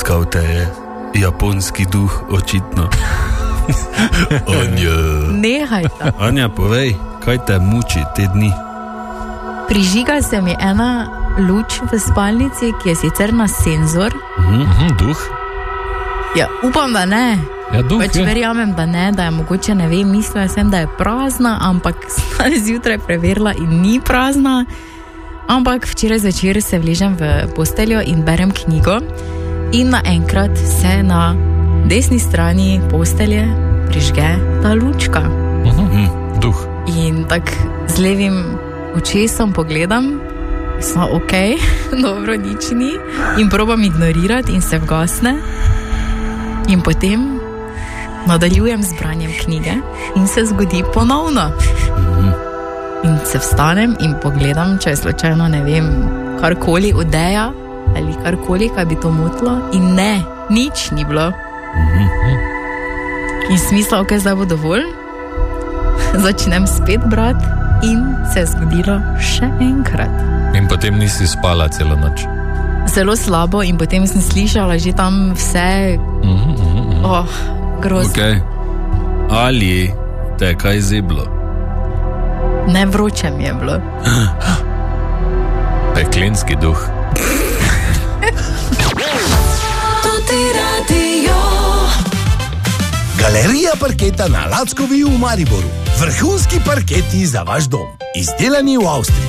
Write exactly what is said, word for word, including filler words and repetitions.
Obiskal te je japonski duh, očitno. Anja. Nehaj ta. Anja, povej, kaj te muči te dni? Prižiga se mi ena luč v spalnici, ki je sicer na senzor. Mhm, duh? Ja, upam, da ne. Ja, duh pač je. verjamem, da ne, da je mogoče, ne vem, mislila sem, da je prazna, ampak sem zjutraj preverila in ni prazna. Ampak včeraj zvečer se vležem v posteljo in berem knjigo in naenkrat se na desni strani postelje prižge ta lučka. Mhm, duh. In tak z levim očesom pogledam, sem ok, dobro, nič ni, in probam ignorirati in se vgasne. In potem nadaljujem z branjem knjige in se zgodi ponovno. In se vstanem in pogledam, če je slučajno, ne vem, karkoli odeja ali karkoli, kaj bi to motilo, in ne, nič ni bilo. In smisla, ok, zdaj bo dovolj, začnem spet brati in se je zgodilo še enkrat. In potem nisi spala celo noč. Zelo slabo in potem sem slišala že tam vse, Mhm, mhm, mhm. oh, grozno. Okay. Ali te je kaj zeblo? Ne, vroče mi je bilo. Peklenski duh. Galerija parketa na Lackovi v Mariboru. Vrhunski parketi za vaš dom. Izdelani v Avstriji.